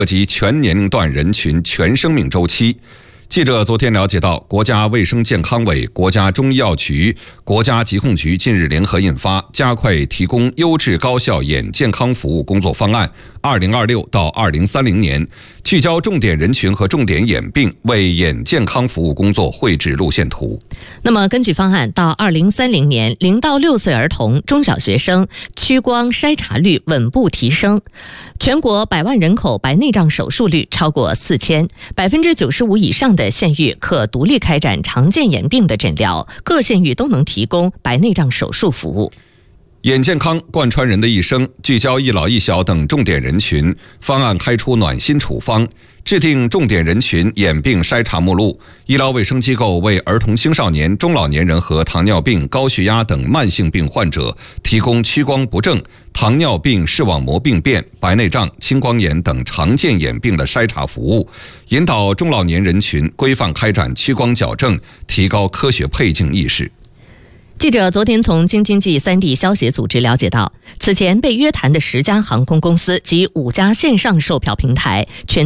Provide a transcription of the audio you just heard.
涉及全年龄段人群全生命周期。记者昨天了解到，国家卫生健康委、国家中医药局、国家疾控局近日联合印发《加快提供优质高效眼健康服务工作方案 （2026 到2030年）》，聚焦重点人群和重点眼病，为眼健康服务工作绘制路线图。 那么，根据方案，到2030年，0到6岁儿童、中小学生屈光筛查率稳步提升，全国100万人口白内障手术率超过4000%，95%以上的县域可独立开展常见眼病的诊疗，各县域都能提供白内障手术服务。 眼健康贯穿人的一生，聚焦一老一小等重点人群，方案开出暖心处方，制定重点人群眼病筛查目录。医疗卫生机构为儿童、青少年、中老年人和糖尿病、高血压等慢性病患者提供屈光不正、糖尿病视网膜病变、白内障、青光眼等常见眼病的筛查服务，引导中老年人群规范开展屈光矫正，提高科学配镜意识。 记者昨天从京津冀3D 消协组织了解到，此前被约谈的10家航空公司及5家线上售票平台全